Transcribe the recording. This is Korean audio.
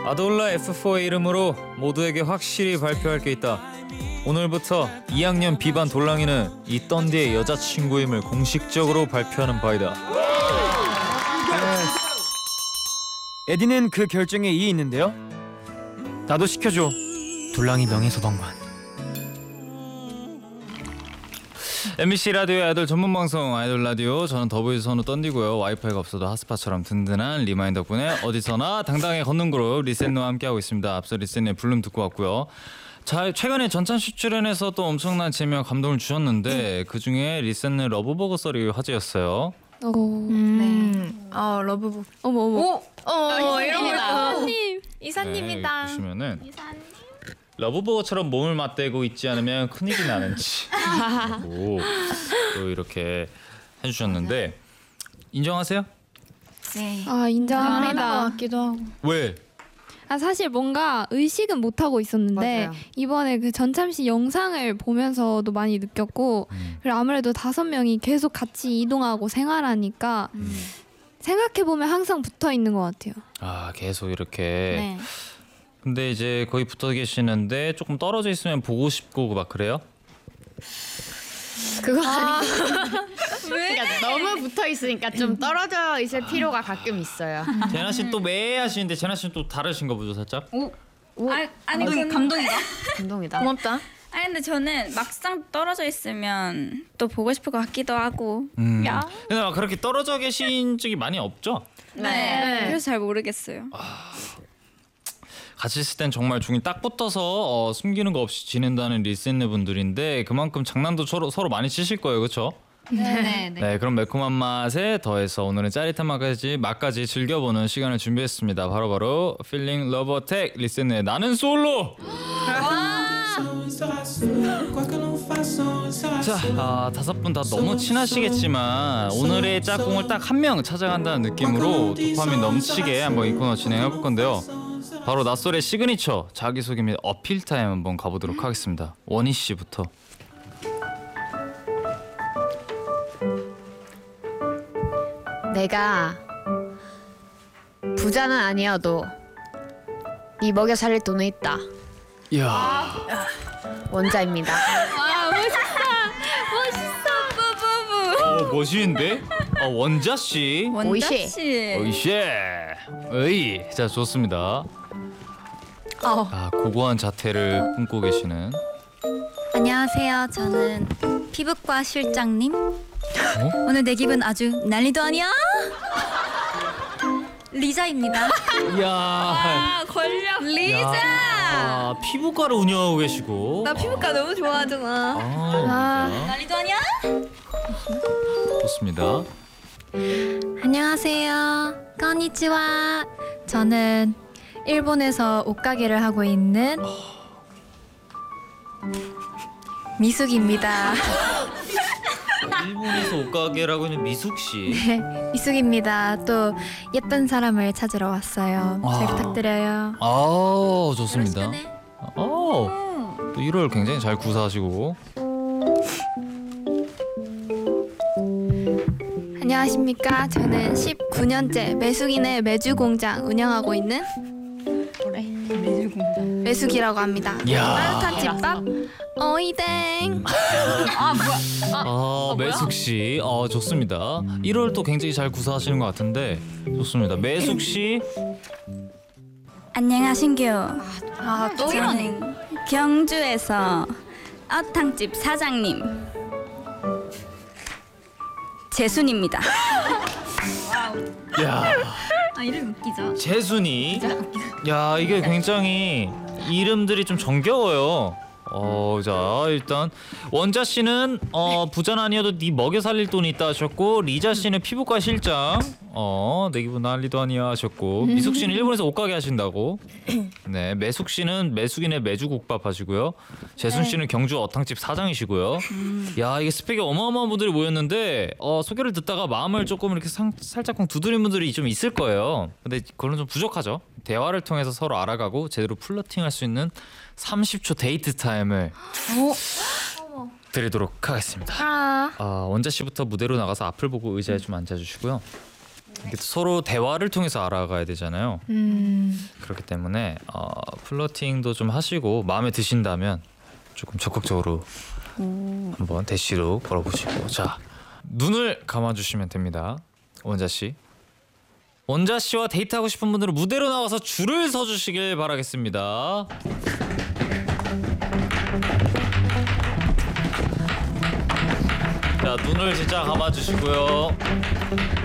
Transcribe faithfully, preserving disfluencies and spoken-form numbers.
아돌라 에프포의 이름으로 모두에게 확실히 발표할 게 있다. 오늘부터 이 학년 B반 돌랑이는 이 던디의 여자친구임을 공식적으로 발표하는 바이다. 에디는 그 결정에 이의 있는데요. 나도 시켜줘. 돌랑이 명예소방관. 엠비씨 라디오의 아이돌 전문 방송 아이돌 라디오. 저는 더보이즈 선우 던디고요. 와이파이가 없어도 핫스팟처럼 든든한 리마인 덕분에 어디서나 당당히 걷는 그룹 리셋노와 함께하고 있습니다. 앞서 리셋노의 불름 듣고 왔고요. 자, 최근에 전찬 출연해서 또 엄청난 재미와 감동을 주셨는데 그 중에 리셋노의 러브버거 썰이 화제였어요. 오, 네. 어 러브북. 어머 어머. 오, 어 이런 거. 이사님. 이사님이다. 네, 보시면은 러브버거처럼 몸을 맞대고 있지 않으면 큰일이 나는지 오, 또 이렇게 해주셨는데 인정하세요? 네. 아 인정합니다. 같기도 하고. 왜? 아 사실 뭔가 의식은 못 하고 있었는데 맞아요. 이번에 그 전참 씨 영상을 보면서도 많이 느꼈고 음. 그리고 아무래도 다섯 명이 계속 같이 이동하고 생활하니까 음. 생각해 보면 항상 붙어 있는 것 같아요. 아 계속 이렇게 네. 근데 이제 거의 붙어 계시는데 조금 떨어져 있으면 보고 싶고 막 그래요? 그거 아니. 그러니까 너무 붙어 있으니까 좀 떨어져 있을 필요가 가끔 있어요. 제나 씨 또 매 하시는데 제나 씨는 또 다르신가 보죠 살짝? 오, 아, 아니 감동, 그 감동이다. 감동이다. 고맙다. 아니 근데 저는 막상 떨어져 있으면 또 보고 싶을 것 같기도 하고. 음. 야. 근데 막 그렇게 떨어져 계신 적이 많이 없죠? 네. 네. 그래서 잘 모르겠어요. 같이 있을 땐 정말 중이 딱 붙어서 어, 숨기는 거 없이 지낸다는 리셋네 분들인데 그만큼 장난도 서로, 서로 많이 치실 거예요, 그렇죠? 네, 네. 네, 그럼 매콤한 맛에 더해서 오늘은 짜릿한 맛까지 맛까지 즐겨보는 시간을 준비했습니다. 바로바로 필링 러브 어택 리셋네 나는 솔로. 자, 아, 다섯 분 다 너무 친하시겠지만 오늘의 짝꿍을 딱 한 명 찾아간다는 느낌으로 도파민 넘치게 한번 이 코너 진행해 볼 건데요. 바로 낯설의 시그니처 자기소개 및 어필 타임 한번 가보도록 하겠습니다. 원희 씨부터. 내가 부자는 아니어도 네 먹여 살릴 돈은 있다. 이야. 원자입니다. 와 멋있어. 멋있어. 뿌뿌뿌. 어, 멋있는데? 어, 원자 씨. 원자 오이시. 씨. 어이씨. 어이. 자, 좋습니다. 어. 아, 고고한 자태를 품고 계시는. 안녕하세요. 저는 피부과 실장님. 어? 오늘 내 기분 아주 난리도 아니야. 리자입니다. 이야. 아 권력. 리자. 아, 피부과를 운영하고 계시고. 나 피부과 너무 좋아하잖아. 아, 진짜. 난리도 아니야. 좋습니다. 안녕하세요. 건니치와. 저는 일본에서 옷가게를 하고 있는 미숙입니다. 일본에서 옷가게라고 있는 미숙 씨. 네, 미숙입니다. 또 예쁜 사람을 찾으러 왔어요. 잘 아. 부탁드려요. 아, 좋습니다. 그러시네. 어. 또 일월 굉장히 잘 구사하시고. 안녕하십니까. 저는 십구 년째 매숙인의 매주 공장 운영하고 있는 매숙이라고 합니다. 이야. 따뜻한 집밥 어이댕. 아, 매숙 씨. 어, 좋습니다. 일월 또 굉장히 잘 구사하시는 것 같은데 좋습니다. 매숙 씨. 안녕하신겨. 아또 저는 경주에서 어탕집 사장님 재순입니다. 야, 아 이름 웃기죠? 재순이. 야, 이게 굉장히 이름들이 좀 정겨워요. 어, 자 일단 원자 씨는 어 부자는 아니어도 네 먹여 살릴 돈이 있다 하셨고, 리자 씨는 피부과 실장, 어내 기분 난리도 아니야 하셨고, 미숙 씨는 일본에서 옷가게 하신다고. 네, 매숙 씨는 매숙인의 매주국밥 하시고요. 재순 씨는 경주 어탕집 사장이시고요. 야, 이게 스펙이 어마어마한 분들이 모였는데 어 소개를 듣다가 마음을 조금 이렇게 상, 살짝쿵 두드린 분들이 좀 있을 거예요. 근데 그건 좀 부족하죠. 대화를 통해서 서로 알아가고 제대로 플러팅할 수 있는 삼십 초 데이트 타임을 드리도록 하겠습니다. 아, 아, 원자 씨부터 무대로 나가서 앞을 보고 의자에 좀 앉아주시고요. 이게 또 서로 대화를 통해서 알아가야 되잖아요. 음, 그렇기 때문에 어, 플러팅도 좀 하시고 마음에 드신다면 조금 적극적으로 한번 대시로 걸어보시고 자 눈을 감아주시면 됩니다. 원자 씨. 원자 씨와 데이트하고 싶은 분들은 무대로 나와서 줄을 서주시길 바라겠습니다. 자 눈을 진짜 감아주시고요.